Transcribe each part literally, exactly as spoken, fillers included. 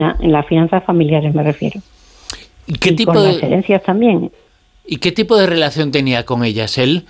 en las finanzas familiares me refiero. ¿Y qué y tipo con de las herencias también? ¿Y qué tipo de relación tenía con ellas él?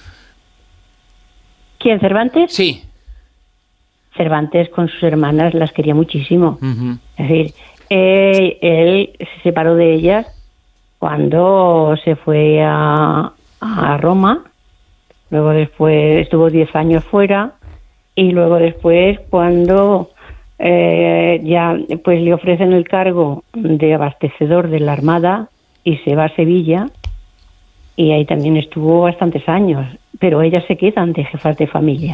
¿Quién, Cervantes? Sí. Cervantes con sus hermanas las quería muchísimo. Uh-huh. Es decir, eh, él se separó de ellas cuando se fue a, a Roma, luego después estuvo diez años fuera, y luego después cuando eh, ya pues le ofrecen el cargo de abastecedor de la Armada y se va a Sevilla, y ahí también estuvo bastantes años, pero ellas se quedan de jefas de familia.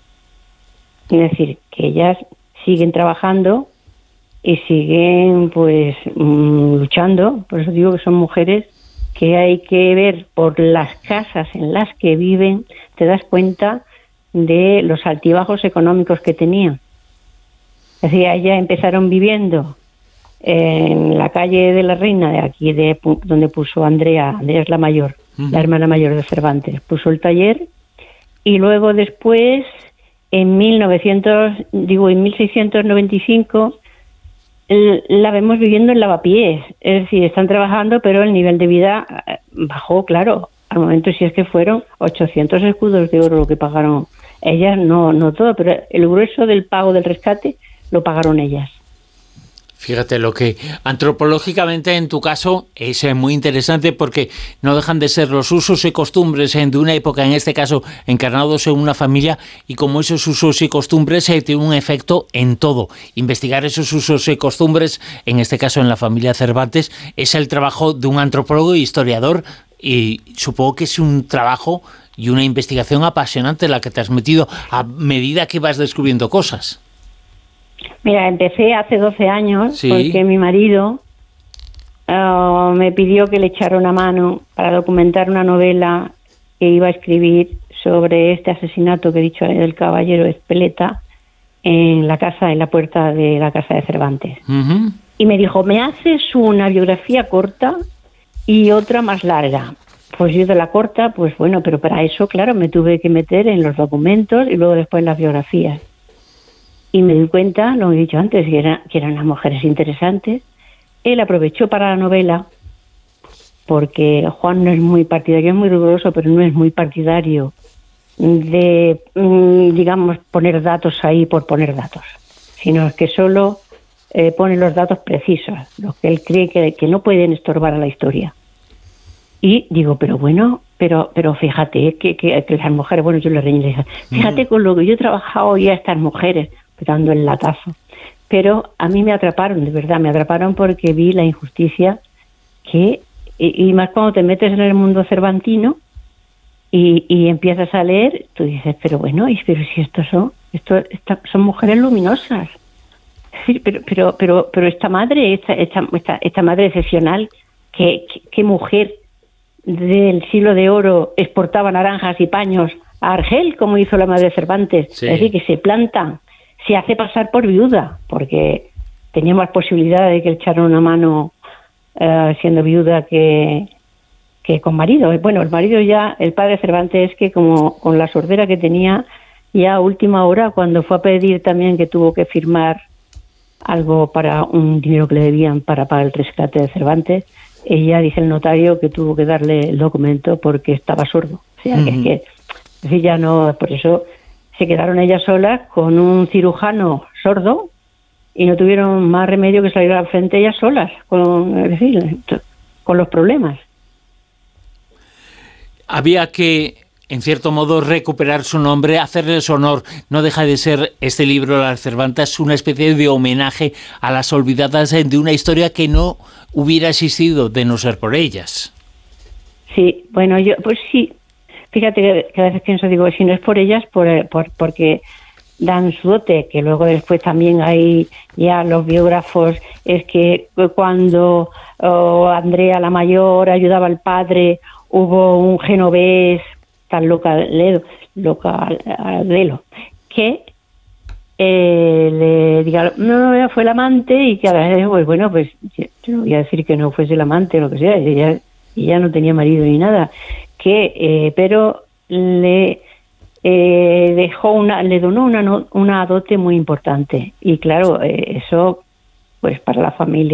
Es decir, que ellas siguen trabajando y siguen pues mmm, luchando. Por eso digo que son mujeres que hay que ver por las casas en las que viven, te das cuenta de los altibajos económicos que tenían. Es decir, ellas empezaron viviendo en la calle de la Reina, de aquí, de donde puso Andrea, Andrea es la mayor, uh-huh. la hermana mayor de Cervantes, puso el taller, y luego después, en mil novecientos, digo, en mil seiscientos noventa y cinco, la vemos viviendo en Lavapiés, es decir, están trabajando, pero el nivel de vida bajó, claro, al momento si es que fueron ochocientos escudos de oro lo que pagaron ellas, no, no todo, pero el grueso del pago del rescate lo pagaron ellas. Fíjate, lo que antropológicamente en tu caso es muy interesante porque no dejan de ser los usos y costumbres de una época, en este caso encarnados en una familia, y como esos usos y costumbres eh, tienen un efecto en todo. Investigar esos usos y costumbres, en este caso en la familia Cervantes, es el trabajo de un antropólogo e historiador, y supongo que es un trabajo y una investigación apasionante la que te has metido a medida que vas descubriendo cosas. Mira, empecé hace doce años, sí, porque mi marido uh, me pidió que le echara una mano para documentar una novela que iba a escribir sobre este asesinato que he dicho del caballero Espeleta en la casa, en la puerta de la casa de Cervantes. Uh-huh. Y me dijo, ¿me haces una biografía corta y otra más larga? Pues yo de la corta, pues bueno, pero para eso, claro, me tuve que meter en los documentos y luego después en las biografías. Y me di cuenta, lo he dicho antes, que, era, que eran unas mujeres interesantes. Él aprovechó para la novela, porque Juan no es muy partidario, es muy riguroso, pero no es muy partidario de, digamos, poner datos ahí por poner datos, sino que solo eh, pone los datos precisos, los que él cree que, que no pueden estorbar a la historia. Y digo, pero bueno, pero pero fíjate que, que, que las mujeres, bueno, yo le reñí, fíjate mm. con lo que yo he trabajado ya estas mujeres, dando el latazo. Pero a mí me atraparon, de verdad, me atraparon porque vi la injusticia que, y, y más cuando te metes en el mundo cervantino y, y empiezas a leer, tú dices, pero bueno, pero si estos son, esto, esta, son mujeres luminosas. Sí, pero, pero, pero, pero esta madre, esta, esta, esta, esta madre excepcional, que, que, que mujer del siglo de oro exportaba naranjas y paños a Argel, como hizo la madre de Cervantes, sí. Es decir, que se planta, se hace pasar por viuda, porque tenía más posibilidad de que le echaran una mano uh, siendo viuda que, que con marido. Bueno, el marido ya, el padre Cervantes, es que como con la sordera que tenía, ya a última hora, cuando fue a pedir también que tuvo que firmar algo para un dinero que le debían para pagar el rescate de Cervantes, ella dice el notario que tuvo que darle el documento porque estaba sordo. O sea, uh-huh. que es que, es decir, ya no, por eso se quedaron ellas solas con un cirujano sordo y no tuvieron más remedio que salir al frente ellas solas, con, es decir, con los problemas. Había que, en cierto modo, recuperar su nombre, hacerles honor. No deja de ser este libro, Las Cervantas, una especie de homenaje a las olvidadas de una historia que no hubiera existido de no ser por ellas. Sí, bueno, yo, pues sí. Fíjate que, que a veces pienso, digo, si no es por ellas, por, por porque dan su dote, que luego después también hay ya los biógrafos, es que cuando oh, Andrea la mayor ayudaba al padre, hubo un genovés, tan localero, localero, que eh, le diga, no, no, fue el amante, y que a veces, pues bueno, pues yo no voy a decir que no fuese el amante o lo que sea, ella, ella no tenía marido ni nada, que eh, pero le eh, dejó una, le donó una, una dote muy importante, y claro, eh, eso pues para la familia